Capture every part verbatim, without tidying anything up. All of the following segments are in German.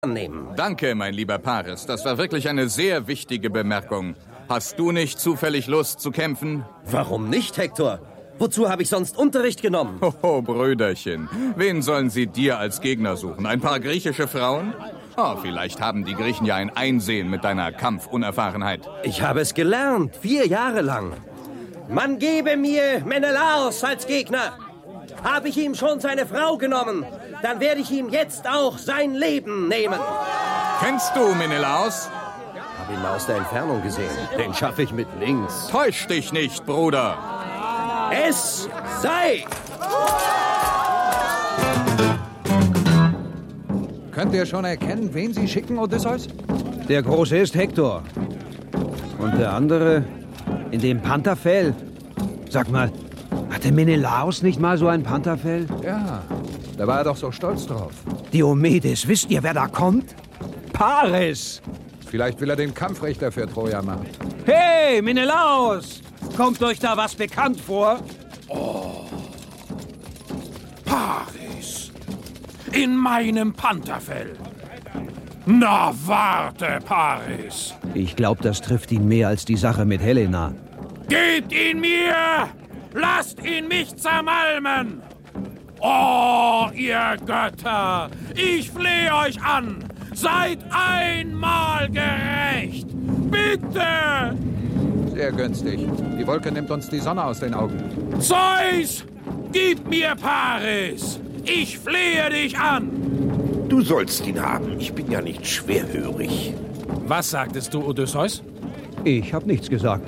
annehmen. Danke, mein lieber Paris. Das war wirklich eine sehr wichtige Bemerkung. Hast du nicht zufällig Lust zu kämpfen? Warum nicht, Hektor? Wozu habe ich sonst Unterricht genommen? Hoho, Brüderchen. Wen sollen sie dir als Gegner suchen? Ein paar griechische Frauen? Oh, vielleicht haben die Griechen ja ein Einsehen mit deiner Kampfunerfahrenheit. Ich habe es gelernt, vier Jahre lang. Man gebe mir Menelaos als Gegner. Habe ich ihm schon seine Frau genommen, dann werde ich ihm jetzt auch sein Leben nehmen. Kennst du Menelaos? Habe ihn mal aus der Entfernung gesehen. Den schaffe ich mit links. Täusch dich nicht, Bruder. Es sei! Könnt ihr schon erkennen, wen Sie schicken, Odysseus? Der Große ist Hektor. Und der andere in dem Pantherfell. Sag mal, hatte Menelaos nicht mal so ein Pantherfell? Ja, da war er doch so stolz drauf. Diomedes, wisst ihr, wer da kommt? Paris! Vielleicht will er den Kampfrichter für Troja machen. Hey, Menelaos! Kommt euch da was bekannt vor? Oh, Paris. In meinem Pantherfell. Na, warte, Paris. Ich glaube, das trifft ihn mehr als die Sache mit Helena. Gebt ihn mir! Lasst ihn mich zermalmen! Oh, ihr Götter! Ich flehe euch an! Seid einmal gerecht! Bitte! Sehr günstig. Die Wolke nimmt uns die Sonne aus den Augen. Zeus! Gib mir Paris! Ich flehe dich an! Du sollst ihn haben. Ich bin ja nicht schwerhörig. Was sagtest du, Odysseus? Ich habe nichts gesagt.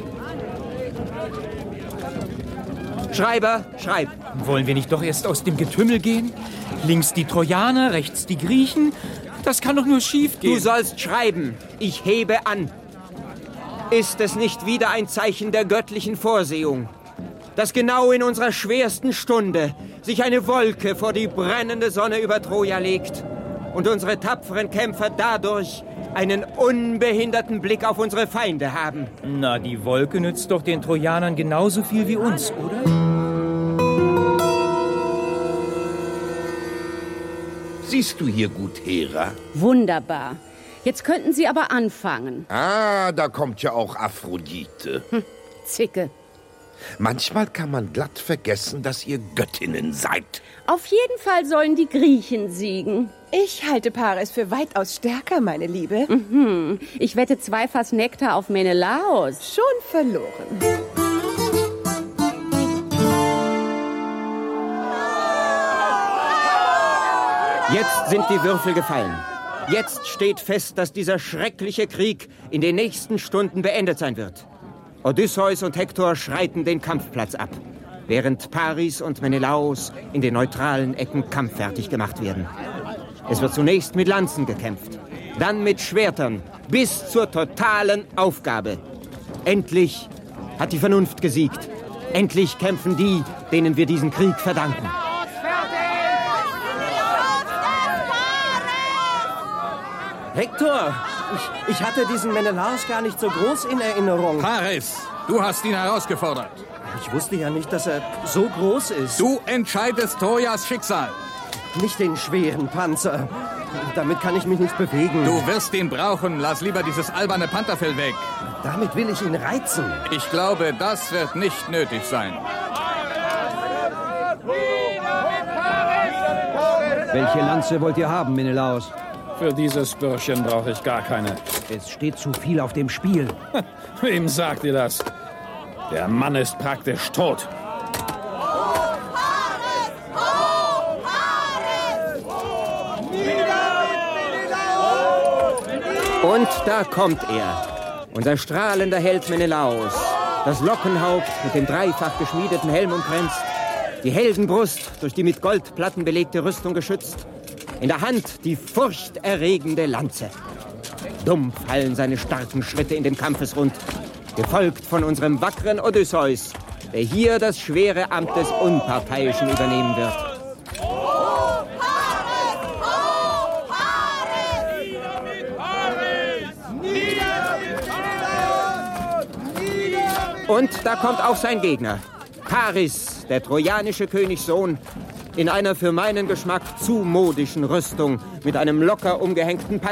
Schreiber, schreib. Wollen wir nicht doch erst aus dem Getümmel gehen? Links die Trojaner, rechts die Griechen. Das kann doch nur schief gehen. Du sollst schreiben. Ich hebe an. Ist es nicht wieder ein Zeichen der göttlichen Vorsehung, dass genau in unserer schwersten Stunde sich eine Wolke vor die brennende Sonne über Troja legt und unsere tapferen Kämpfer dadurch einen unbehinderten Blick auf unsere Feinde haben? Na, die Wolke nützt doch den Trojanern genauso viel wie uns, oder? Siehst du hier gut, Hera? Wunderbar. Jetzt könnten Sie aber anfangen. Ah, da kommt ja auch Aphrodite. Hm, Zicke. Manchmal kann man glatt vergessen, dass ihr Göttinnen seid. Auf jeden Fall sollen die Griechen siegen. Ich halte Paris für weitaus stärker, meine Liebe. Mhm. Ich wette zwei Fass Nektar auf Menelaos. Schon verloren. Jetzt sind die Würfel gefallen. Jetzt steht fest, dass dieser schreckliche Krieg in den nächsten Stunden beendet sein wird. Odysseus und Hektor schreiten den Kampfplatz ab, während Paris und Menelaos in den neutralen Ecken kampffertig gemacht werden. Es wird zunächst mit Lanzen gekämpft, dann mit Schwertern, bis zur totalen Aufgabe. Endlich hat die Vernunft gesiegt. Endlich kämpfen die, denen wir diesen Krieg verdanken. Hektor, ich, ich hatte diesen Menelaos gar nicht so groß in Erinnerung. Paris, du hast ihn herausgefordert. Ich wusste ja nicht, dass er so groß ist. Du entscheidest Trojas Schicksal. Nicht den schweren Panzer. Damit kann ich mich nicht bewegen. Du wirst ihn brauchen. Lass lieber dieses alberne Pantherfell weg. Damit will ich ihn reizen. Ich glaube, das wird nicht nötig sein. Welche Lanze wollt ihr haben, Menelaos? Für dieses Bürschchen brauche ich gar keine. Es steht zu viel auf dem Spiel. Wem sagt ihr das? Der Mann ist praktisch tot. Und da kommt er, unser strahlender Held Menelaos. Das Lockenhaupt mit dem dreifach geschmiedeten Helm umkränzt, die Heldenbrust durch die mit Goldplatten belegte Rüstung geschützt, in der Hand die furchterregende Lanze. Dumpf hallen seine starken Schritte in den Kampfesrund, gefolgt von unserem wackeren Odysseus, der hier das schwere Amt des Unparteiischen übernehmen wird. Und da kommt auch sein Gegner, Paris, der trojanische Königssohn, in einer für meinen Geschmack zu modischen Rüstung mit einem locker umgehängten